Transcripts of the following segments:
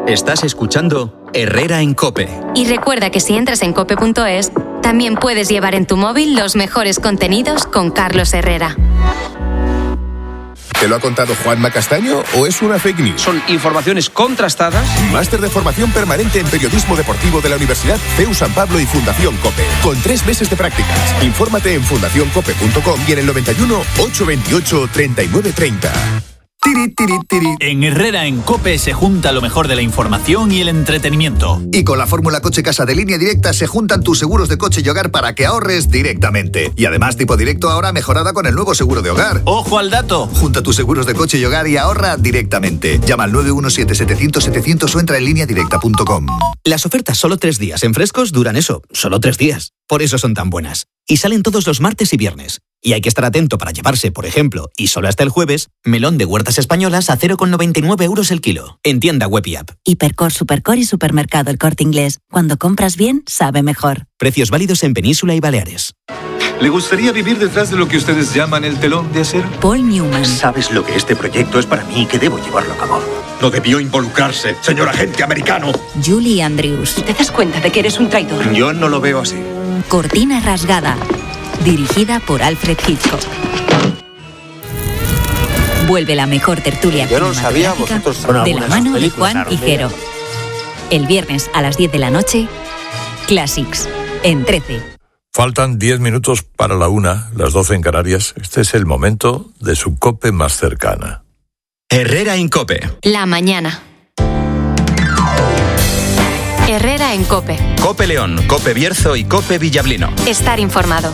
Estás escuchando Herrera en COPE. Y recuerda que si entras en cope.es, también puedes llevar en tu móvil los mejores contenidos con Carlos Herrera. ¿Te lo ha contado Juanma Castaño o es una fake news? Son informaciones contrastadas. Máster de formación permanente en periodismo deportivo de la Universidad CEU San Pablo y Fundación COPE. Con 3 meses de prácticas. Infórmate en fundacioncope.com y en el 91 828 3930. En Herrera en COPE se junta lo mejor de la información y el entretenimiento. Y con la fórmula Coche Casa de Línea Directa se juntan tus seguros de coche y hogar para que ahorres directamente. Y además tipo directo ahora mejorada con el nuevo seguro de hogar. ¡Ojo al dato! Junta tus seguros de coche y hogar y ahorra directamente. Llama al 917-700-700 o entra en lineadirecta.com. Las ofertas solo 3 días en Frescos duran eso, solo 3 días. Por eso son tan buenas. Y salen todos los martes y viernes. Y hay que estar atento para llevarse, por ejemplo, y solo hasta el jueves, melón de Huertas Españolas a 0,99 euros el kilo. En tienda web y app. Hipercor, Supercor y Supermercado El Corte Inglés. Cuando compras bien, sabe mejor. Precios válidos en Península y Baleares. ¿Le gustaría vivir detrás de lo que ustedes llaman el telón de acero? Paul Newman. ¿Sabes lo que este proyecto es para mí y que debo llevarlo a cabo? No debió involucrarse, señor agente americano. Julie Andrews. ¿Te das cuenta de que eres un traidor? Yo no lo veo así. Cortina rasgada. Dirigida por Alfred Hitchcock. Vuelve la mejor tertulia Yo no lo sabía, vosotros de la mano de Juan Higuero. El viernes a las 10 de la noche, Classics, en 13. Faltan 10 minutos para la 1, las 12 en Canarias. Este es el momento de su COPE más cercana. Herrera en COPE. La mañana. Herrera en COPE. COPE León, COPE Bierzo y COPE Villablino. Estar informado.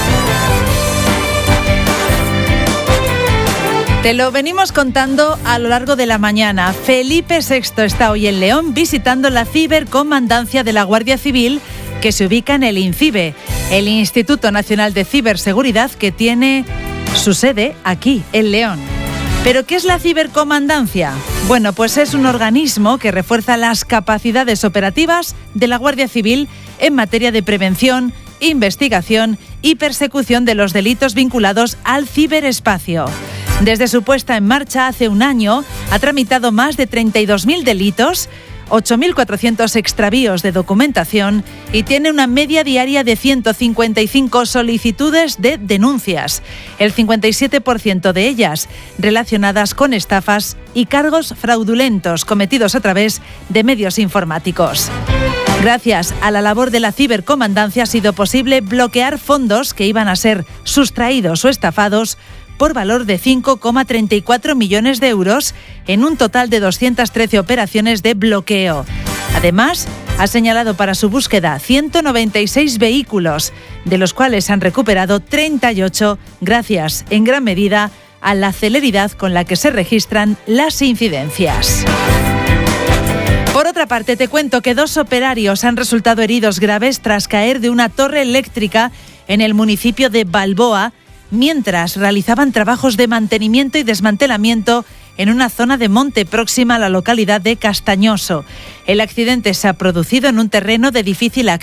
Te lo venimos contando a lo largo de la mañana. Felipe VI está hoy en León visitando la cibercomandancia de la Guardia Civil, que se ubica en el INCIBE, el Instituto Nacional de Ciberseguridad, que tiene su sede aquí, en León. ¿Pero qué es la cibercomandancia? Bueno, pues es un organismo que refuerza las capacidades operativas de la Guardia Civil en materia de prevención, investigación y persecución de los delitos vinculados al ciberespacio. Desde su puesta en marcha hace un año, ha tramitado más de 32.000 delitos, 8.400 extravíos de documentación y tiene una media diaria de 155 solicitudes de denuncias, el 57% de ellas relacionadas con estafas y cargos fraudulentos cometidos a través de medios informáticos. Gracias a la labor de la cibercomandancia ha sido posible bloquear fondos que iban a ser sustraídos o estafados por valor de 5,34 millones de euros en un total de 213 operaciones de bloqueo. Además, ha señalado para su búsqueda 196 vehículos, de los cuales han recuperado 38 gracias, en gran medida, a la celeridad con la que se registran las incidencias. Por otra parte, te cuento que 2 operarios han resultado heridos graves tras caer de una torre eléctrica en el municipio de Balboa, mientras realizaban trabajos de mantenimiento y desmantelamiento en una zona de monte próxima a la localidad de Castañoso. El accidente se ha producido en un terreno de difícil acceso